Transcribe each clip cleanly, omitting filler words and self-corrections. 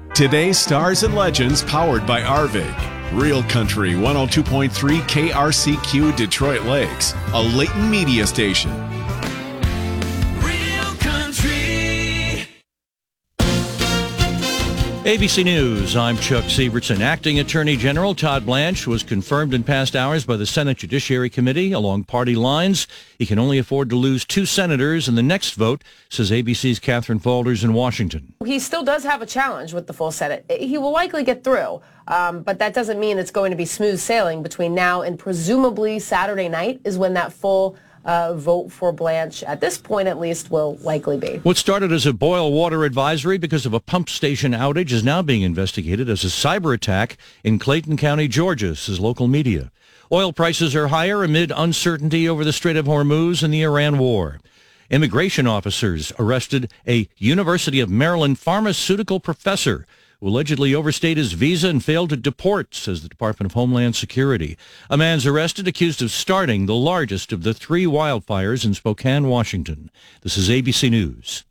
Today's Stars and Legends powered by Arvig. Real Country 102.3 KRCQ Detroit Lakes, a Leighton media station. Real Country. ABC News, I'm Chuck Sievertson. Acting Attorney General Todd Blanche was confirmed in past hours by the Senate Judiciary Committee along party lines. He can only afford to lose 2 senators in the next vote, says ABC's Catherine Faulders in Washington. He still does have a challenge with the full Senate. He will likely get through, but that doesn't mean it's going to be smooth sailing between now and presumably Saturday night is when that full vote for Blanche, at this point at least, will likely be. What started as a boil water advisory because of a pump station outage is now being investigated as a cyber attack in Clayton County, Georgia, says local media. Oil prices are higher amid uncertainty over the Strait of Hormuz and the Iran war. Immigration officers arrested a University of Maryland pharmaceutical professor who allegedly overstayed his visa and failed to deport, says the Department of Homeland Security. A man's arrested accused of starting the largest of the 3 wildfires in Spokane, Washington. This is ABC News.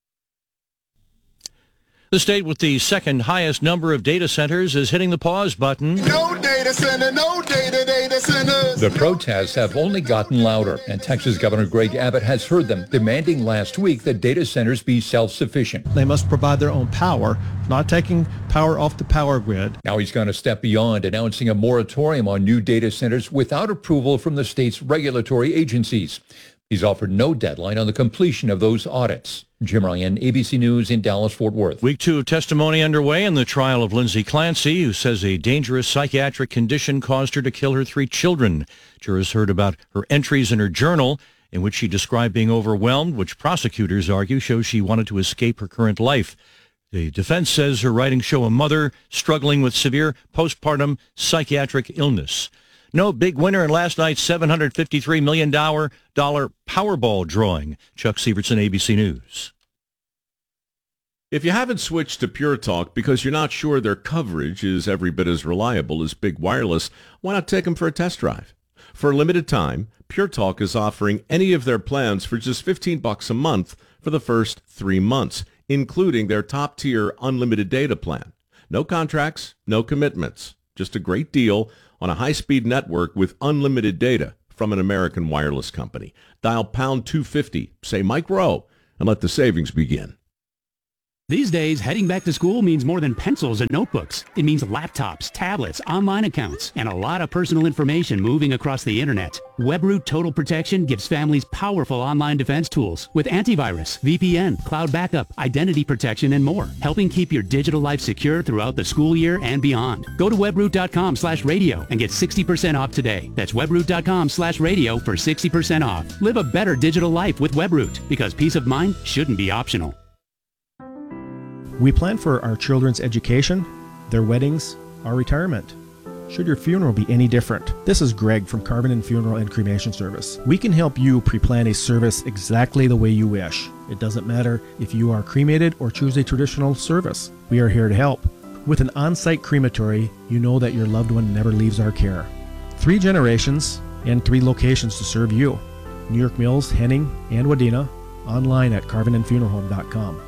The state with the second highest number of data centers is hitting the pause button. No data center, no data centers. The protests have only gotten louder, and Texas Governor Greg Abbott has heard them, demanding last week that data centers be self-sufficient. They must provide their own power, not taking power off the power grid. Now he's gone a step beyond, announcing a moratorium on new data centers without approval from the state's regulatory agencies. He's offered no deadline on the completion of those audits. Jim Ryan, ABC News in Dallas-Fort Worth. Week 2 of testimony underway in the trial of Lindsay Clancy, who says a dangerous psychiatric condition caused her to kill her 3 children. Jurors heard about her entries in her journal, in which she described being overwhelmed, which prosecutors argue shows she wanted to escape her current life. The defense says her writings show a mother struggling with severe postpartum psychiatric illness. No big winner in last night's $753 million Powerball drawing. Chuck Sievertson, ABC News. If you haven't switched to Pure Talk because you're not sure their coverage is every bit as reliable as Big Wireless, why not take them for a test drive? For a limited time, Pure Talk is offering any of their plans for just $15 a month for the first 3 months, including their top-tier unlimited data plan. No contracts, no commitments, just a great deal on a high-speed network with unlimited data from an American wireless company. Dial pound 250, say Mike Rowe, and let the savings begin. These days, heading back to school means more than pencils and notebooks. It means laptops, tablets, online accounts, and a lot of personal information moving across the internet. WebRoot Total Protection gives families powerful online defense tools with antivirus, VPN, cloud backup, identity protection, and more, helping keep your digital life secure throughout the school year and beyond. Go to webroot.com/radio and get 60% off today. That's webroot.com/radio for 60% off. Live a better digital life with WebRoot, because peace of mind shouldn't be optional. We plan for our children's education, their weddings, our retirement. Should your funeral be any different? This is Greg from Carvin & Funeral and Cremation Service. We can help you pre-plan a service exactly the way you wish. It doesn't matter if you are cremated or choose a traditional service. We are here to help. With an on-site crematory, you know that your loved one never leaves our care. 3 generations and 3 locations to serve you. New York Mills, Henning, and Wadena. Online at carvinandfuneralhome.com.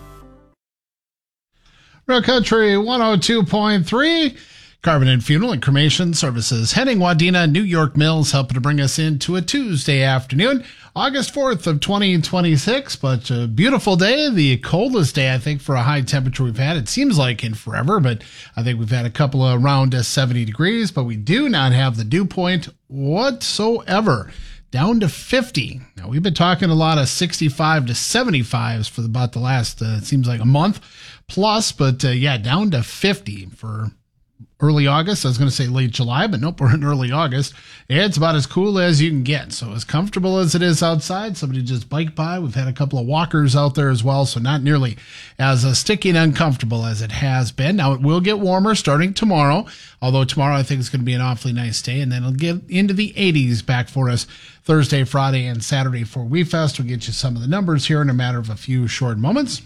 Real Country 102.3, Carvin & Funeral and Cremation Services. Henning, Wadena, New York Mills, helping to bring us into a Tuesday afternoon, August 4th of 2026, but a beautiful day, the coldest day, I think, for a high temperature we've had. It seems like in forever, but I think we've had a couple of around 70 degrees, but we do not have the dew point whatsoever. Down to 50. Now, we've been talking a lot of 65 to 75s for about the last, it seems like a month plus, but down to 50 for early August. I was going to say late July, but nope, we're in early August. It's about as cool as you can get. So as comfortable as it is outside, somebody just biked by. We've had a couple of walkers out there as well, so not nearly as sticky and uncomfortable as it has been. Now, it will get warmer starting tomorrow, although tomorrow I think it's going to be an awfully nice day, and then it'll get into the 80s back for us Thursday, Friday, and Saturday for WeFest. We'll get you some of the numbers here in a matter of a few short moments.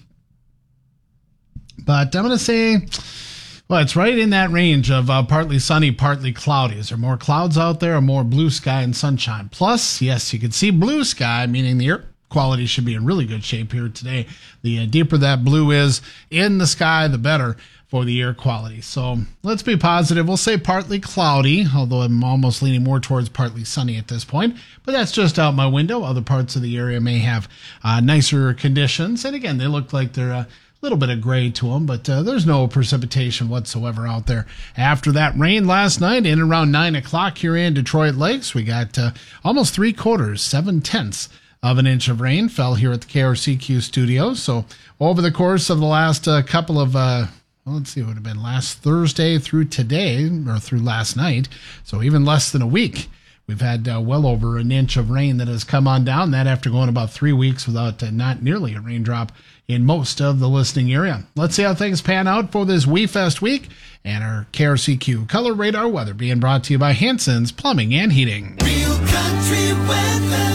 But I'm going to say, well, it's right in that range of partly sunny, partly cloudy. Is there more clouds out there or more blue sky and sunshine? Plus, yes, you can see blue sky, meaning the air quality should be in really good shape here today. The deeper that blue is in the sky, the better for the air quality. So let's be positive. We'll say partly cloudy, although I'm almost leaning more towards partly sunny at this point. But that's just out my window. Other parts of the area may have nicer conditions. And again, they look like they're a little bit of gray to them, but there's no precipitation whatsoever out there. After that rain last night, in around 9 o'clock here in Detroit Lakes, we got almost 3/4, 7/10 of an inch of rain fell here at the KRCQ studios. So over the course of the last couple of let's see, it would have been last Thursday through today, or through last night, so even less than a week, we've had well over an inch of rain that has come on down. That after going about 3 weeks without not nearly a raindrop in most of the listening area. Let's see how things pan out for this WeFest week and our KRCQ Color Radar weather being brought to you by Hanson's Plumbing and Heating. Real country weather.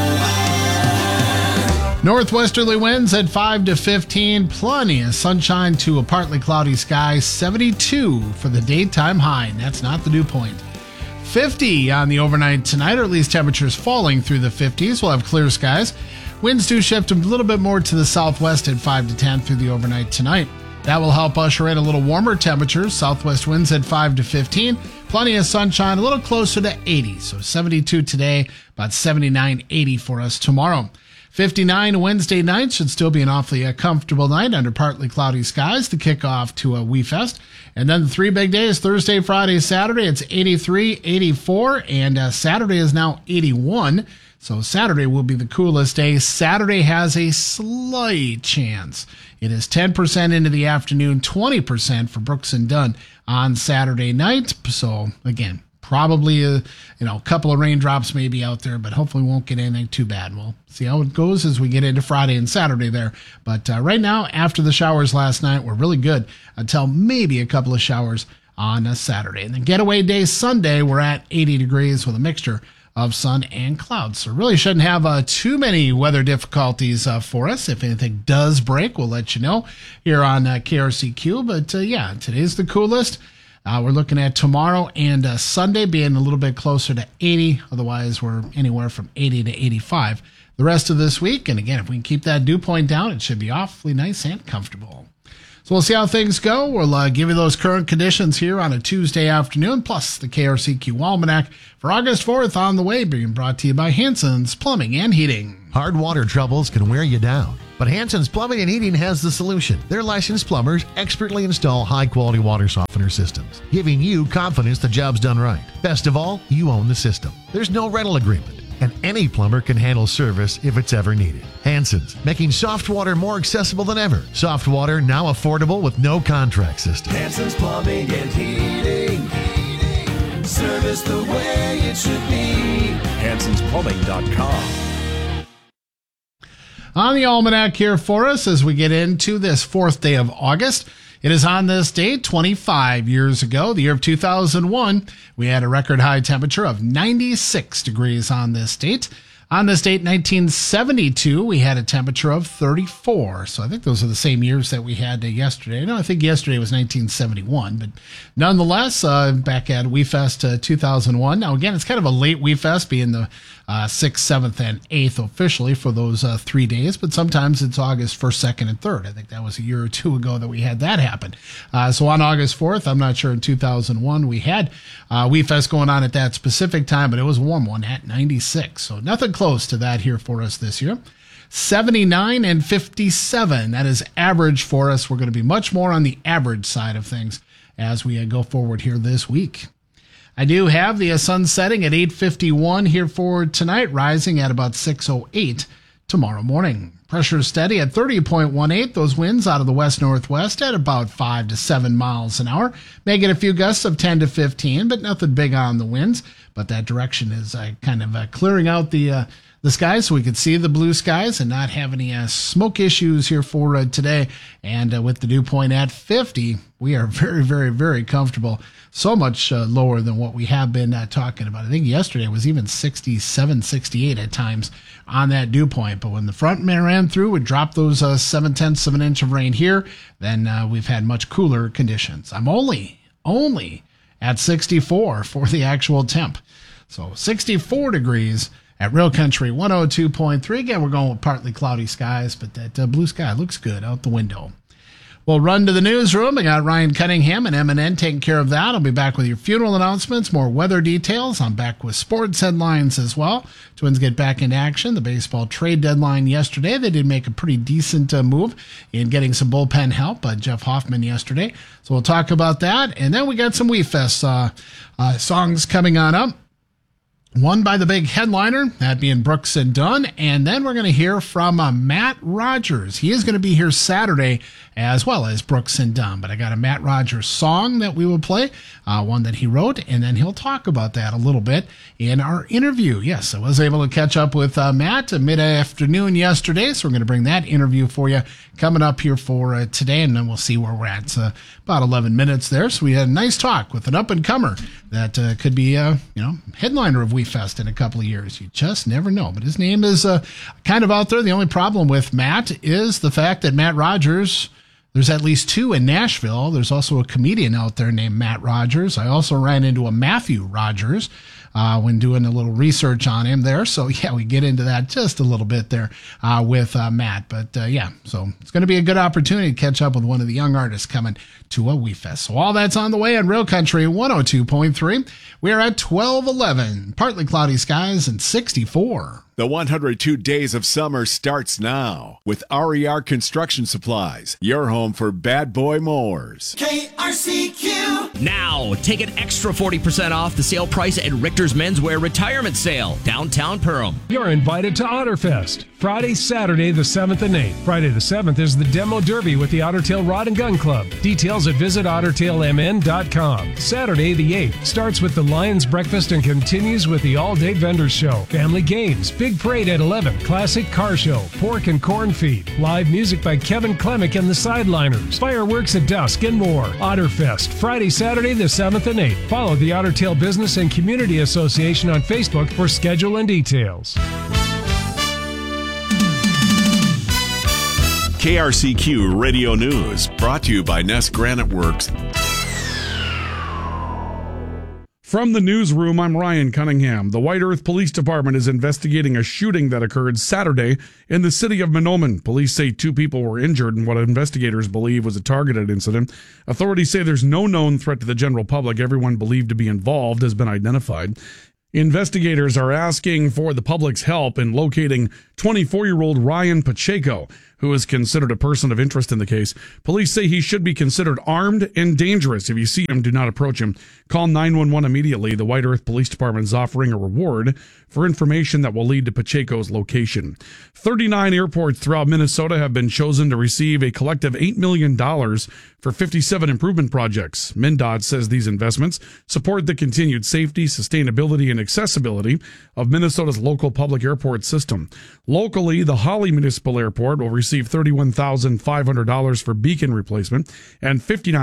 Northwesterly winds at 5 to 15. Plenty of sunshine to a partly cloudy sky. 72 for the daytime high, and that's not the dew point. 50 on the overnight tonight, or at least temperatures falling through the 50s. We'll have clear skies. Winds do shift a little bit more to the southwest at 5 to 10 through the overnight tonight. That will help usher in a little warmer temperatures. Southwest winds at 5 to 15. Plenty of sunshine, a little closer to 80. So 72 today, about 79, 80 for us tomorrow. 59 Wednesday night should still be an awfully comfortable night under partly cloudy skies to kick off to a WeFest. And then the 3 big days, Thursday, Friday, Saturday, it's 83, 84, and Saturday is now 81. So Saturday will be the coolest day. Saturday has a slight chance. It is 10% into the afternoon, 20% for Brooks and Dunn on Saturday night. So again, probably a couple of raindrops maybe out there, but hopefully won't get anything too bad. We'll see how it goes as we get into Friday and Saturday there. But right now, after the showers last night, we're really good until maybe a couple of showers on a Saturday. And the getaway day Sunday, we're at 80 degrees with a mixture of sun and clouds. So really shouldn't have too many weather difficulties for us. If anything does break, we'll let you know here on KRCQ. But today's the coolest. We're looking at tomorrow and Sunday being a little bit closer to 80. Otherwise, we're anywhere from 80 to 85 the rest of this week. And again, if we can keep that dew point down, it should be awfully nice and comfortable. So we'll see how things go. We'll give you those current conditions here on a Tuesday afternoon, plus the KRCQ Almanac for August 4th on the way, being brought to you by Hanson's Plumbing and Heating. Hard water troubles can wear you down, but Hanson's Plumbing and Heating has the solution. Their licensed plumbers expertly install high-quality water softener systems, giving you confidence the job's done right. Best of all, you own the system. There's no rental agreement, and any plumber can handle service if it's ever needed. Hanson's, making soft water more accessible than ever. Soft water now affordable with no contract system. Hanson's Plumbing and Heating. Service the way it should be. Hanson'sPlumbing.com. On the Almanac here for us as we get into this 4th day of August. It is on this date 25 years ago, the year of 2001. We had a record high temperature of 96 degrees on this date. On this date, 1972, we had a temperature of 34. So I think those are the same years that we had yesterday. No, I think yesterday was 1971. But nonetheless, back at WeFest 2001. Now, again, it's kind of a late WeFest, being the 6th, 7th, and 8th officially for those 3 days. But sometimes it's August 1st, 2nd, and 3rd. I think that was a year or two ago that we had that happen. So on August 4th, I'm not sure, in 2001, we had WeFest going on at that specific time, but it was a warm one at 96. So nothing close to that here for us this year. 79 and 57. That is average for us. We're going to be much more on the average side of things as we go forward here this week. I do have the sun setting at 8:51 here for tonight, rising at about 6:08 tomorrow morning. Pressure steady at 30.18. Those winds out of the west-northwest at about 5 to 7 miles an hour. May get a few gusts of 10 to 15, but nothing big on the winds. But that direction is kind of clearing out the skies so we could see the blue skies and not have any smoke issues here for today. And with the dew point at 50, we are very, very, very comfortable. So much lower than what we have been talking about. I think yesterday was even 67, 68 at times on that dew point. But when the front ran through, we dropped those 7/10 of an inch of rain here. Then we've had much cooler conditions. I'm only at 64 for the actual temp. So 64 degrees at Real Country 102.3. Again, we're going with partly cloudy skies, but that blue sky looks good out the window. We'll run to the newsroom. I got Ryan Cunningham and MNN taking care of that. I'll be back with your funeral announcements, more weather details. I'm back with sports headlines as well. Twins get back into action. The baseball trade deadline yesterday. They did make a pretty decent move in getting some bullpen help. Jeff Hoffman yesterday. So we'll talk about that. And then we got some WeFest songs coming on up. One by the big headliner, that being Brooks and Dunn. And then we're going to hear from Matt Rogers. He is going to be here Saturday as well as Brooks and Dunn. But I got a Matt Rogers song that we will play, one that he wrote, and then he'll talk about that a little bit in our interview. Yes, I was able to catch up with Matt mid-afternoon yesterday, so we're going to bring that interview for you coming up here for today, and then we'll see where we're at. It's about 11 minutes there, so we had a nice talk with an up-and-comer that could be, headliner of WeFest in a couple of years. You just never know. But his name is kind of out there. The only problem with Matt is the fact that Matt Rogers, there's at least two in Nashville. There's also a comedian out there named Matt Rogers. I also ran into a Matthew Rogers when doing a little research on him there. So, yeah, we get into that just a little bit there with Matt. But, so it's going to be a good opportunity to catch up with one of the young artists coming to a WeFest. So all that's on the way on Real Country 102.3. We are at 12:11, partly cloudy skies and 64. The 102 Days of Summer starts now with RER Construction Supplies, your home for bad boy mowers. KRCQ. Now, take an extra 40% off the sale price at Richter's Menswear Retirement Sale, downtown Perham. You're invited to Otterfest, Friday, Saturday, the 7th and 8th. Friday the 7th is the Demo Derby with the Ottertail Rod and Gun Club. Details at visitottertailmn.com. Saturday the 8th starts with the Lions Breakfast and continues with the all-day vendor show. Family games, Big Parade at 11, classic car show, pork and corn feed, live music by Kevin Klemick and the Sideliners, fireworks at dusk, and more. Otterfest, Friday, Saturday, the 7th and 8th. Follow the Ottertail Business and Community Association on Facebook for schedule and details. KRCQ Radio News, brought to you by Ness Granite Works. From the newsroom, I'm Ryan Cunningham. The White Earth Police Department is investigating a shooting that occurred Saturday in the city of Mahnomen. Police say 2 people were injured in what investigators believe was a targeted incident. Authorities say there's no known threat to the general public. Everyone believed to be involved has been identified. Investigators are asking for the public's help in locating 24-year-old Ryan Pacheco, who is considered a person of interest in the case. Police say he should be considered armed and dangerous. If you see him, do not approach him. Call 911 immediately. The White Earth Police Department is offering a reward for information that will lead to Pacheco's location. 39 airports throughout Minnesota have been chosen to receive a collective $8 million for 57 improvement projects. MnDOT says these investments support the continued safety, sustainability, and accessibility of Minnesota's local public airport system. Locally, the Holly Municipal Airport will receive $31,500 for beacon replacement and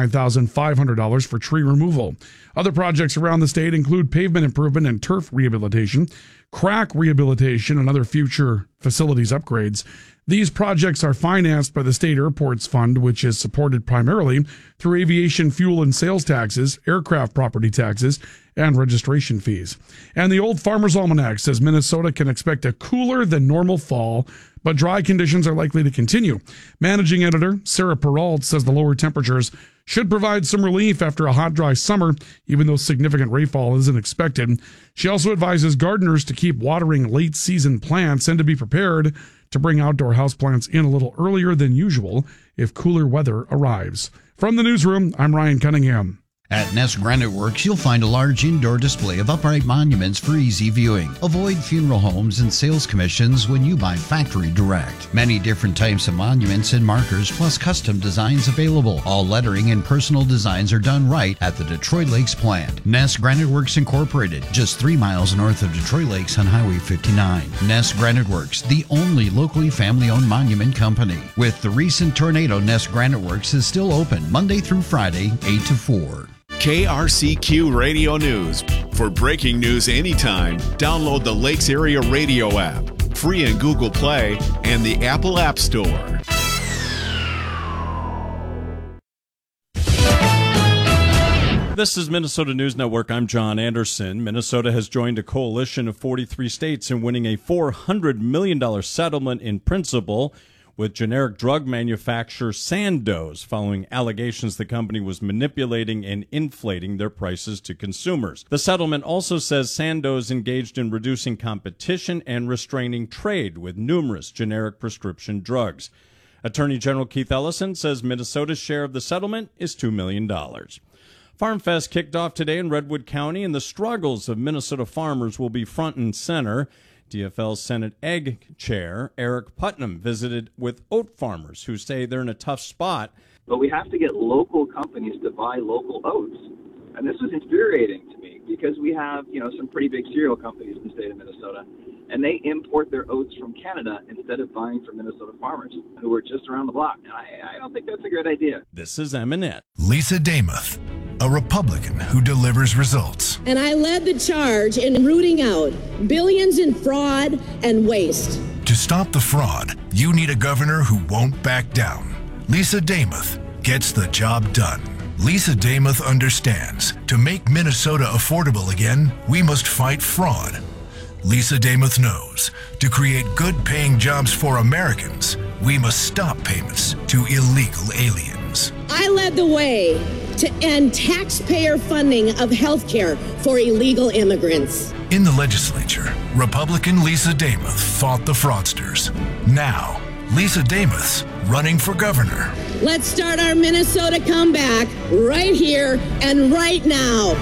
$59,500 for tree removal. Other projects around the state include pavement improvement and turf rehabilitation, crack rehabilitation, and other future facilities upgrades. These projects are financed by the State Airports Fund, which is supported primarily through aviation fuel and sales taxes, aircraft property taxes, and registration fees. And the Old Farmer's Almanac says Minnesota can expect a cooler than normal fall, but dry conditions are likely to continue. Managing editor Sarah Perrault says the lower temperatures should provide some relief after a hot, dry summer, even though significant rainfall isn't expected. She also advises gardeners to keep watering late-season plants and to be prepared to bring outdoor houseplants in a little earlier than usual if cooler weather arrives. From the newsroom, I'm Ryan Cunningham. At Ness Granite Works, you'll find a large indoor display of upright monuments for easy viewing. Avoid funeral homes and sales commissions when you buy factory direct. Many different types of monuments and markers, plus custom designs available. All lettering and personal designs are done right at the Detroit Lakes plant. Ness Granite Works Incorporated, just 3 miles north of Detroit Lakes on Highway 59. Ness Granite Works, the only locally family-owned monument company. With the recent tornado, Ness Granite Works is still open Monday through Friday, 8 to 4. KRCQ Radio News. For breaking news anytime, download the Lakes Area Radio app, free in Google Play and the Apple App Store. This is Minnesota News Network. I'm John Anderson. Minnesota has joined a coalition of 43 states in winning a $400 million settlement in principle with generic drug manufacturer Sandoz following allegations the company was manipulating and inflating their prices to consumers. The settlement also says Sandoz engaged in reducing competition and restraining trade with numerous generic prescription drugs. Attorney General Keith Ellison says Minnesota's share of the settlement is $2 million. Farm Fest kicked off today in Redwood County, and the struggles of Minnesota farmers will be front and center. DFL Senate Ag Chair Eric Putnam visited with oat farmers who say they're in a tough spot. But we have to get local companies to buy local oats. And this was infuriating to me because we have, some pretty big cereal companies in the state of Minnesota, and they import their oats from Canada instead of buying from Minnesota farmers who are just around the block. And I don't think that's a good idea. This is Eminette. Lisa Damuth, a Republican who delivers results. And I led the charge in rooting out billions in fraud and waste. To stop the fraud, you need a governor who won't back down. Lisa Damuth gets the job done. Lisa Damuth understands to make Minnesota affordable again, we must fight fraud. Lisa Damuth knows to create good-paying jobs for Americans, we must stop payments to illegal aliens. I led the way to end taxpayer funding of health care for illegal immigrants. In the legislature, Republican Lisa Damuth fought the fraudsters. Now, Lisa Damuth's running for governor. Let's start our Minnesota comeback right here and right now.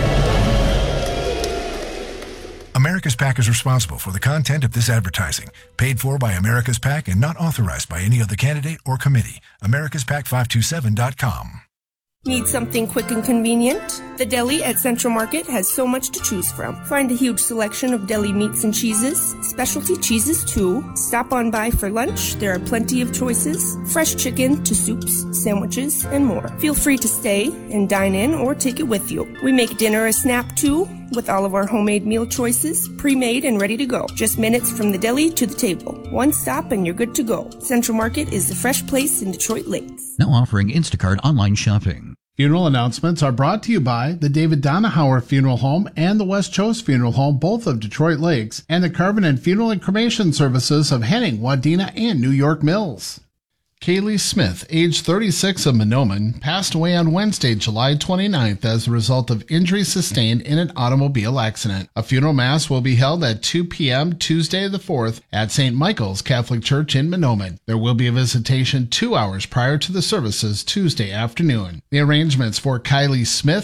America's PAC is responsible for the content of this advertising, paid for by America's PAC and not authorized by any other candidate or committee. AmericasPAC527.com. Need something quick and convenient? The deli at Central Market has so much to choose from. Find a huge selection of deli meats and cheeses, specialty cheeses too. Stop on by for lunch. There are plenty of choices. Fresh chicken to soups, sandwiches, and more. Feel free to stay and dine in or take it with you. We make dinner a snap too, with all of our homemade meal choices, pre-made and ready to go. Just minutes from the deli to the table. One stop and you're good to go. Central Market is the fresh place in Detroit Lakes. Now offering Instacart online shopping. Funeral announcements are brought to you by the David Donahauer Funeral Home and the West Chose Funeral Home, both of Detroit Lakes, and the Carvin and Funeral and Cremation Services of Henning, Wadena, and New York Mills. Kaylee Smith, age 36 of Mahnomen, passed away on Wednesday, July 29th as a result of injuries sustained in an automobile accident. A funeral mass will be held at 2 p.m. Tuesday the 4th at St. Michael's Catholic Church in Mahnomen. There will be a visitation 2 hours prior to the services Tuesday afternoon. The arrangements for Kylie Smith